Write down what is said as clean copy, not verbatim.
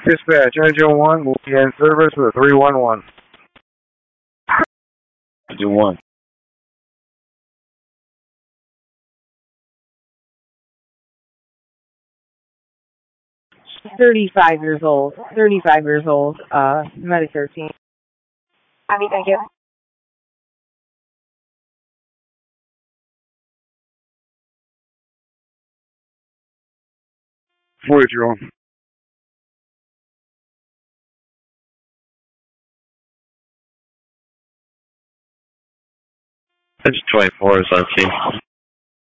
Dispatch, Engine 1 will be in service with 311. Engine 1. 35 years old. 35 years old. Medic 13. Thank you. Fluid, you're on. Engine 24 is on scene.